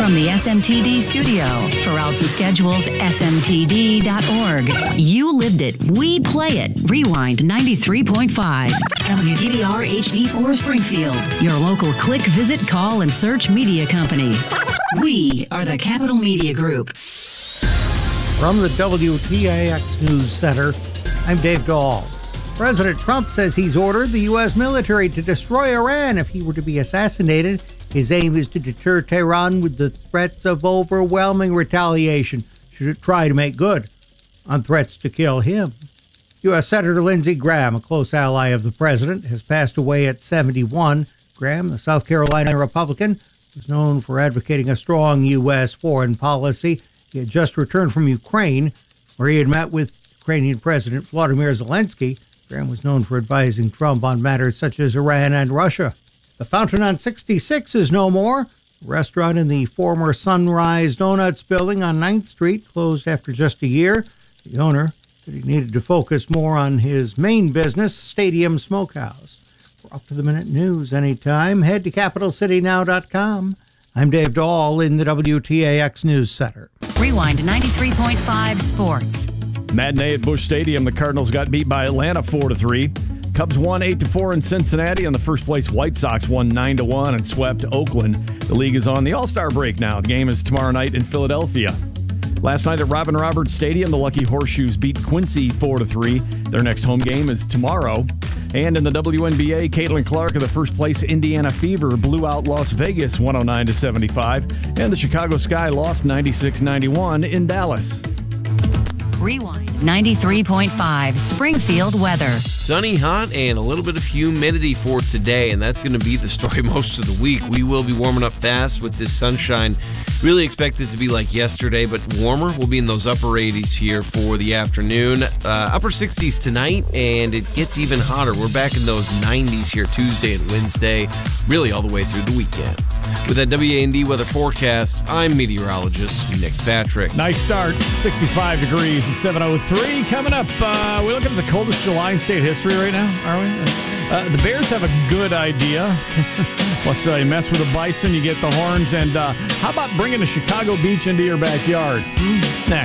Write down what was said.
from the SMTD studio. For out the schedules, smtd.org. You lived it. We play it. Rewind 93.5. WDDR HD4 Springfield. Your local click, visit, call, and search media company. We are the Capital Media Group. From the WTAX News Center, I'm Dave Dahl. President Trump says he's ordered the U.S. military to destroy Iran if he were to be assassinated. His aim is to deter Tehran with the threats of overwhelming retaliation should it try to make good on threats to kill him. U.S. Senator Lindsey Graham, a close ally of the president, has passed away at 71. Graham, the South Carolina Republican, was known for advocating a strong U.S. foreign policy. He had just returned from Ukraine, where he had met with Ukrainian President Volodymyr Zelensky. Graham was known for advising Trump on matters such as Iran and Russia. The Fountain on 66 is no more. A restaurant in the former Sunrise Donuts building on 9th Street closed after just a year. The owner said he needed to focus more on his main business, Stadium Smokehouse. For up-to-the-minute news anytime, head to CapitalCityNow.com. I'm Dave Dahl in the WTAX News Center. Rewind 93.5 Sports. Matinee at Busch Stadium. The Cardinals got beat by Atlanta 4-3. Cubs won 8-4 in Cincinnati, and the first-place White Sox won 9-1 and swept Oakland. The league is on the All-Star break now. The game is tomorrow night in Philadelphia. Last night at Robin Roberts Stadium, the Lucky Horseshoes beat Quincy 4-3. Their next home game is tomorrow. And in the WNBA, Caitlin Clark of the first-place Indiana Fever blew out Las Vegas 109-75, and the Chicago Sky lost 96-91 in Dallas. Rewind 93.5 Springfield weather. Sunny, hot, and a little bit of humidity for today, and that's going to be the story most of the week. We will be warming up fast with this sunshine. Really expect it to be like yesterday, but warmer. We'll be in those upper 80s here for the afternoon. Upper 60s tonight, and it gets even hotter. We're back in those 90s here Tuesday and Wednesday, really all the way through the weekend. With that WA&D weather forecast, I'm meteorologist Nick Patrick. Nice start, 65 degrees at 7:03. Coming up, we're looking at the coldest July in state history right now, are we? The Bears have a good idea. Let's say mess with the bison, you get the horns, and how about bringing a Chicago beach into your backyard? Next.